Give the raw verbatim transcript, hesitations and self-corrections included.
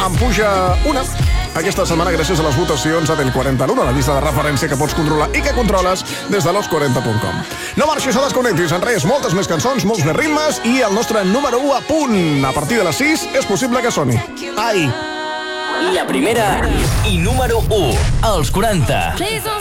en puja una aquesta setmana gràcies a les votacions a del quaranta l'u, la llista de referència que pots controlar i que controles des de los quaranta punt com. No marxis o desconnectis, en res, moltes més cançons, molts més ritmes i el nostre número u a punt. A partir de les sis és possible que soni. Ai! La primera i número u, als quaranta.